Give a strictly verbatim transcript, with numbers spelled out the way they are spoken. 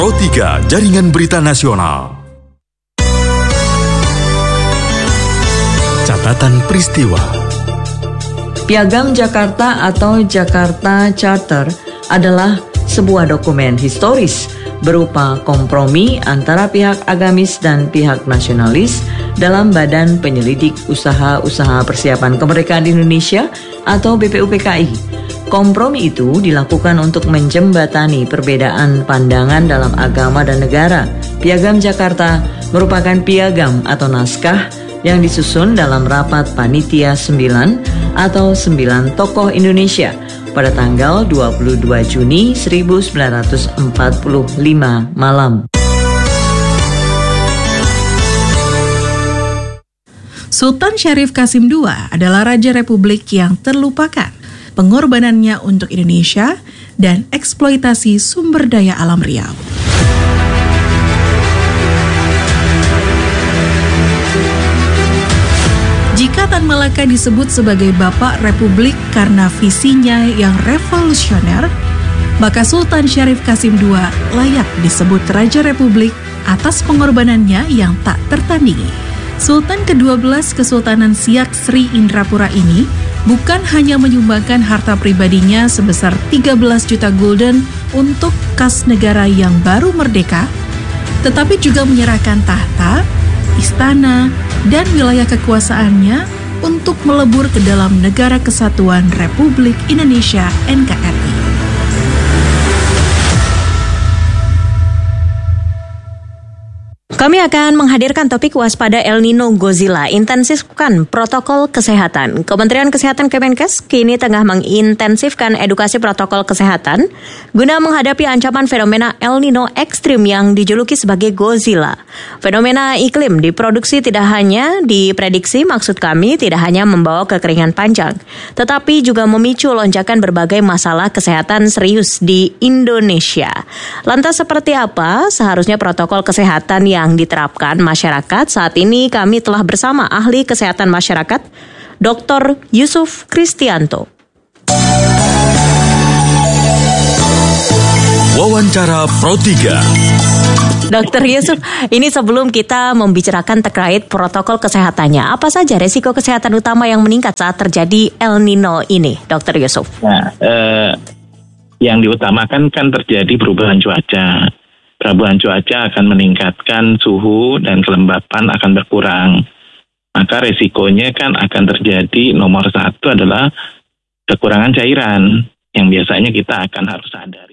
Pro tiga Jaringan Berita Nasional. Catatan peristiwa. Piagam Jakarta atau Jakarta Charter adalah sebuah dokumen historis berupa kompromi antara pihak agamis dan pihak nasionalis dalam Badan Penyelidik Usaha-Usaha Persiapan Kemerdekaan Indonesia atau B P U P K I. Kompromi itu dilakukan untuk menjembatani perbedaan pandangan dalam agama dan negara. Piagam Jakarta merupakan piagam atau naskah yang disusun dalam rapat Panitia sembilan atau sembilan Tokoh Indonesia pada tanggal dua puluh dua Juni seribu sembilan ratus empat puluh lima malam. Sultan Syarif Qasim kedua adalah Raja Republik yang terlupakan. Pengorbanannya untuk Indonesia dan eksploitasi sumber daya alam Riau. Jika Tan Malaka disebut sebagai Bapak Republik karena visinya yang revolusioner, maka Sultan Syarif Qasim kedua layak disebut Raja Republik atas pengorbanannya yang tak tertandingi. Sultan kedua belas Kesultanan Siak Sri Indrapura ini bukan hanya menyumbangkan harta pribadinya sebesar tiga belas juta gulden untuk kas negara yang baru merdeka, tetapi juga menyerahkan tahta, istana, dan wilayah kekuasaannya untuk melebur ke dalam Negara Kesatuan Republik Indonesia N K R I. Kami akan menghadirkan topik waspada El Nino Godzilla, intensifkan protokol kesehatan. Kementerian Kesehatan Kemenkes kini tengah mengintensifkan edukasi protokol kesehatan guna menghadapi ancaman fenomena El Nino ekstrim yang dijuluki sebagai Godzilla. Fenomena iklim diproduksi tidak hanya diprediksi, maksud kami tidak hanya membawa kekeringan panjang, tetapi juga memicu lonjakan berbagai masalah kesehatan serius di Indonesia. Lantas seperti apa seharusnya protokol kesehatan yang diterapkan masyarakat? Saat ini kami telah bersama ahli kesehatan masyarakat, Doktor Yusuf Kristianto. Wawancara Pro tiga. Dokter Yusuf, ini sebelum kita membicarakan terkait protokol kesehatannya, apa saja resiko kesehatan utama yang meningkat saat terjadi El Nino ini, Dokter Yusuf? Nah, eh, yang diutamakan kan terjadi perubahan cuaca. Perubahan cuaca akan meningkatkan suhu dan kelembapan akan berkurang. Maka resikonya kan akan terjadi nomor satu adalah kekurangan cairan yang biasanya kita akan harus sadar.